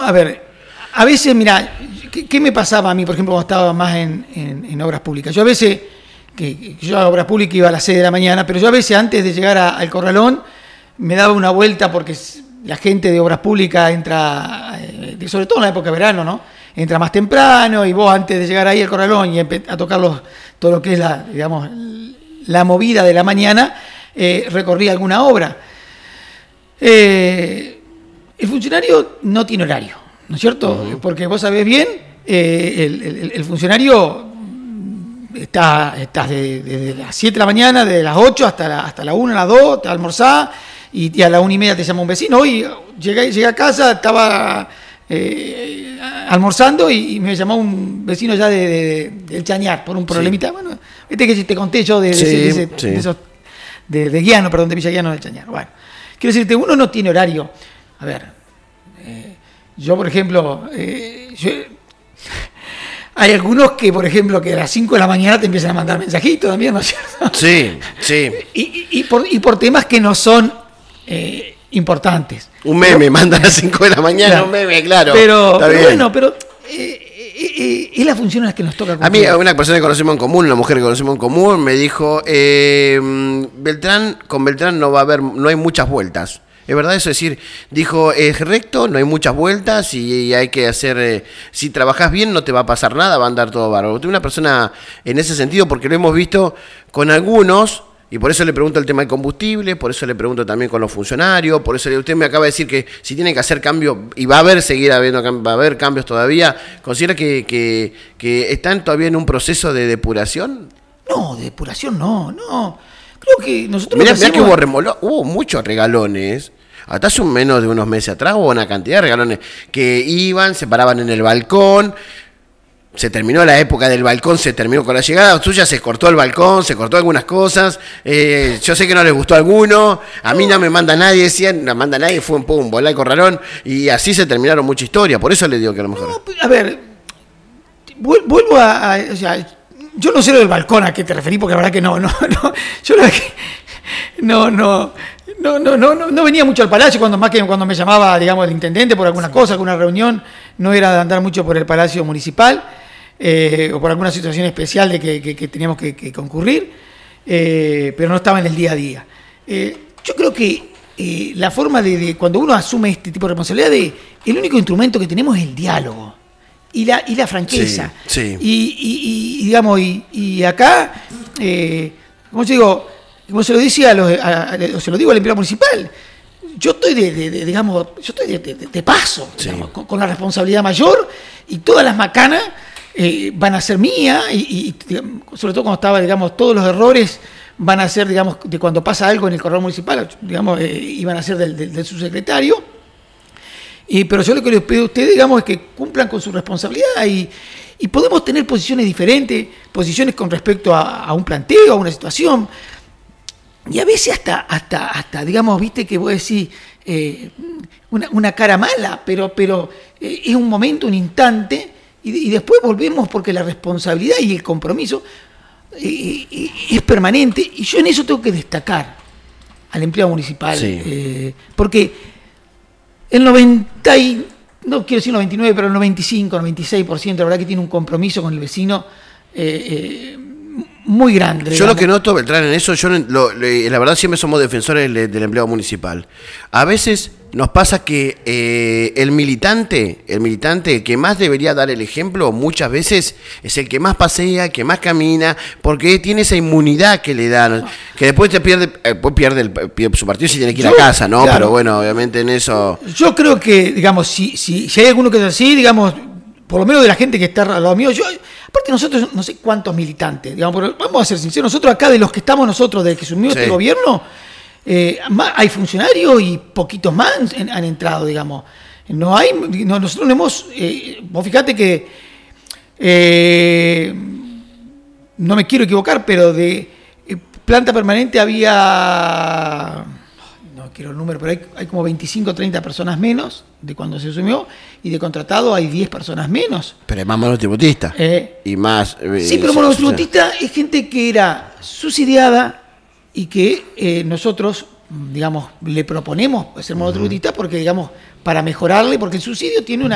a ver, a veces, mira, ¿qué me pasaba a mí, por ejemplo, cuando estaba más en obras públicas? Yo a veces, que yo a obras públicas iba a las 6 de la mañana, pero yo a veces antes de llegar al Corralón me daba una vuelta porque la gente de obras públicas entra, sobre todo en la época de verano, ¿no? Entra más temprano y vos antes de llegar ahí al Corralón y a tocar todo lo que es la movida de la mañana, recorría alguna obra. El funcionario no tiene horario, ¿no es cierto? Uh-huh. Porque vos sabés bien, el funcionario está desde las 7 de la mañana, desde las 8 hasta la 1, las 2, te almorzás y a la 1:30 te llama un vecino. Hoy llegué a casa, estaba almorzando y me llamó un vecino ya del Chañar por un problemita. Sí. Bueno, que te conté yo de Guiano, perdón, de Villa Guiano del Chañar. Bueno, quiero decirte, uno no tiene horario. A ver, yo, por ejemplo, hay algunos que, por ejemplo, que a las 5 de la mañana te empiezan a mandar mensajitos también, ¿no es cierto? Sí, sí. Y por temas que no son importantes. Un meme, manda a las 5 de la mañana, claro. Un meme, claro. Pero bueno, es la función en la que nos toca cumplir. A mí, una persona que conocemos en común, una mujer que conocemos en común, me dijo, con Beltrán no hay muchas vueltas. ¿Es verdad eso? Es decir, dijo, es recto, no hay muchas vueltas y hay que hacer, si trabajás bien no te va a pasar nada, va a andar todo bárbaro. Tengo una persona en ese sentido porque lo hemos visto con algunos, y por eso le pregunto el tema del combustible, por eso le pregunto también con los funcionarios, por eso usted me acaba de decir que si tienen que hacer cambios, y va a haber cambios todavía, ¿considera que están todavía en un proceso de depuración? No, de depuración no. Creo que nosotros... Mirá que hubo muchos regalones. Hasta hace menos de unos meses atrás hubo una cantidad de regalones que iban, se paraban en el balcón. Se terminó la época del balcón, se terminó con la llegada suya, se cortó el balcón, se cortó algunas cosas. Yo sé que no les gustó a alguno. A mí no me manda nadie, decían, no manda nadie, fue un pum, volá el Corralón. Y así se terminaron mucha historia. Por eso le digo que a lo mejor. No, a ver, vuelvo o sea, yo no sé lo del balcón a qué te referí, porque la verdad que no. Yo la verdad que no venía mucho al Palacio cuando me llamaba, digamos, el intendente por alguna cosa, alguna reunión, no era de andar mucho por el Palacio Municipal o por alguna situación especial de que teníamos que concurrir, pero no estaba en el día a día. Yo creo que la forma de cuando uno asume este tipo de responsabilidad, el único instrumento que tenemos es el diálogo y la franqueza. Sí. Y digamos, y acá, como yo digo, como se lo decía se lo digo al empleado municipal, yo estoy de paso, sí. Digamos, con la responsabilidad mayor, y todas las macanas van a ser mías, y sobre todo cuando estaba, digamos, todos los errores van a ser, digamos, de cuando pasa algo en el corredor municipal, digamos, iban a ser del subsecretario. Pero yo lo que les pido a ustedes, digamos, es que cumplan con su responsabilidad y podemos tener posiciones diferentes, posiciones con respecto a un planteo, a una situación. Y a veces hasta digamos, viste que vos decís una cara mala, pero es un momento, un instante, y después volvemos porque la responsabilidad y el compromiso es permanente. Y yo en eso tengo que destacar al empleado municipal, sí. Porque el 90, no quiero decir 99, pero el 95, 96%, la verdad que tiene un compromiso con el vecino muy grande. Yo digamos. Lo que noto, Beltrán, en eso, la verdad siempre somos defensores del empleado municipal. A veces nos pasa que el militante que más debería dar el ejemplo, muchas veces es el que más pasea, que más camina, porque tiene esa inmunidad que le dan, que después pierde su partido si tiene que ir a casa, ¿no? Claro. Pero bueno, obviamente en eso... Yo creo que, digamos, si hay alguno que es así, digamos, por lo menos de la gente que está al lado mío, aparte nosotros no sé cuántos militantes, digamos, pero vamos a ser sinceros, nosotros acá de los que estamos nosotros, desde que asumió este gobierno, hay funcionarios y poquitos más han entrado, digamos. Nosotros no hemos, vos fíjate que, no me quiero equivocar, pero de planta permanente había... No quiero el número, pero hay como 25 o 30 personas menos de cuando se asumió, y de contratado hay 10 personas menos. Pero es más monotributista. Y más... sí, pero monotributista es gente que era subsidiada y que nosotros, digamos, le proponemos ser monotributista porque, digamos, para mejorarle, porque el subsidio tiene